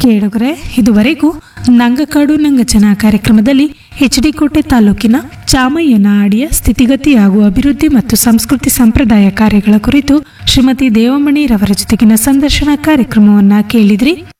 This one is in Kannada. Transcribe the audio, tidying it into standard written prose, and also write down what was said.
ಕೇಳುಗರೆ, ಇದುವರೆಗೂ ನಂಗಕಾಡು ನಂಗಚನ ಕಾರ್ಯಕ್ರಮದಲ್ಲಿ ಎಚ್.ಡಿ. ಕೋಟೆ ತಾಲೂಕಿನ ಚಾಮಯ್ಯನ ಅಡಿಯ ಸ್ಥಿತಿಗತಿ ಹಾಗೂ ಅಭಿವೃದ್ಧಿ ಮತ್ತು ಸಂಸ್ಕೃತಿ ಸಂಪ್ರದಾಯ ಕಾರ್ಯಗಳ ಕುರಿತು ಶ್ರೀಮತಿ ದೇವಮಣಿರವರ ಜೊತೆಗಿನ ಸಂದರ್ಶನ ಕಾರ್ಯಕ್ರಮವನ್ನ ಕೇಳಿದ್ರಿ.